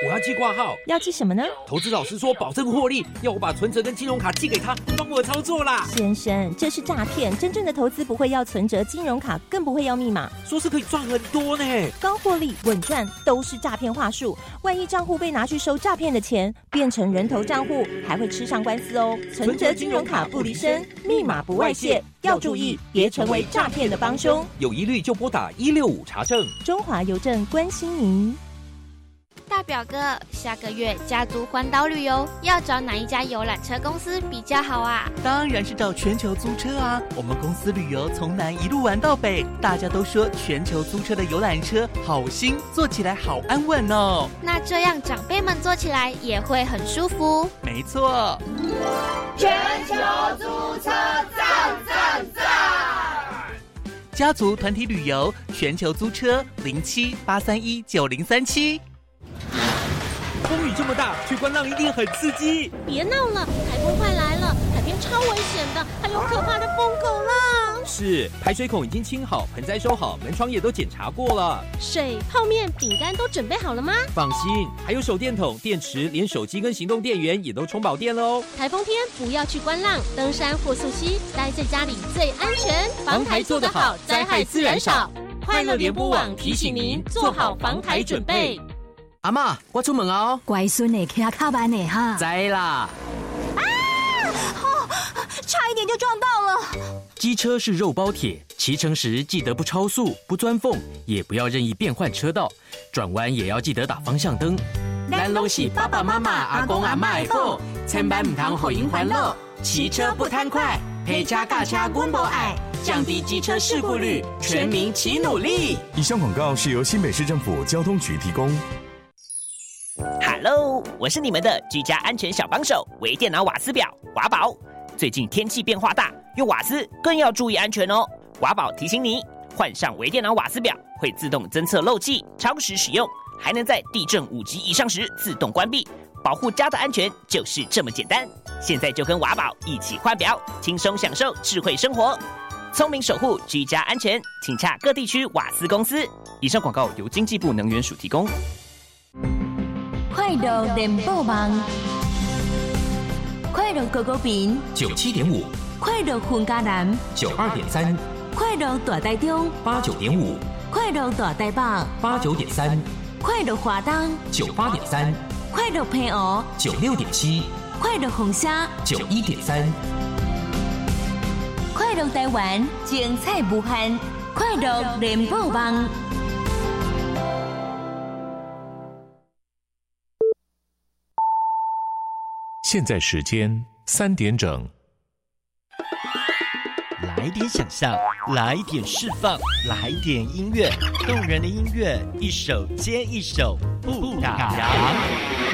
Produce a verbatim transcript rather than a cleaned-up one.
我要寄挂号。 要寄什么呢？ 投资老师说保证获利，要我把存折跟金融卡寄给他，帮我操作啦。 先生，这是诈骗，真正的投资不会要存折、金融卡，更不会要密码。 说是可以赚很多呢， 高获利、稳赚都是诈骗话术。万一账户被拿去收诈骗的钱，变成人头账户，还会吃上官司哦。存折、金融卡不离身，密码不外泄，要注意，别成为诈骗的帮凶。 有疑虑就拨打一六五查证。 中华邮政关心您。 大表哥，下个月家族环岛旅游要找哪一家游览车公司比较好啊？ 当然是找全球租车啊！我们公司旅游从南一路玩到北，大家都说全球租车的游览车好新，坐起来好安稳哦。 那这样长辈们坐起来也会很舒服。 没错， 全球租车赞赞赞！ 家族团体旅游，全球租车零七八三一九零三七。 风雨这么大，去观浪一定很刺激。 别闹了，台风快来了，海边超危险的，还有可怕的疯狗浪。 是，排水孔已经清好，盆栽收好，门窗也都检查过了。 水、泡面、饼干都准备好了吗？ 放心，还有手电筒、电池，连手机跟行动电源也都充饱电了哦。 台风天不要去观浪、登山或溯溪，待在家里最安全。 防台做得好，灾害自然少。快乐联播网提醒您做好防台准备。 阿嬷，我出门哦。 乖孙的骑较慢的哈。 知啦。 啊！哦，差一点就撞到了。 机车是肉包铁，骑乘时记得不超速、不钻缝，也不要任意变换车道，转弯也要记得打方向灯。咱拢是爸爸妈妈、阿公阿嬷的宝，千万唔通互因烦恼。骑车不贪快，陪车驾车阮无爱，降低机车事故率，全民齐努力。 以上广告是由新北市政府交通局提供。 Hello， 我是你们的居家安全小帮手，微电脑瓦斯表瓦宝。最近天气变化大，用瓦斯更要注意安全哦。瓦宝提醒你，换上微电脑瓦斯表会自动侦测漏气，超时使用，还能在地震五级以上时自动关闭，保护家的安全就是这么简单。现在就跟瓦宝一起换表，轻松享受智慧生活，聪明守护居家安全，请洽各地区瓦斯公司。以上广告由经济部能源署提供。 快乐联播网，快乐狗狗饼九七点五， 快乐混家男九二点三， 快乐大台中八九点五， 快乐大台北八九点三， 快乐华东九八点三， 快乐平湖九六点七， 快乐红虾九一点三， 快乐台湾精彩无限，快乐联播网。 现在时间三点整。 来点想象，来点释放，来点音乐，动人的音乐，一首接一首，不打烊。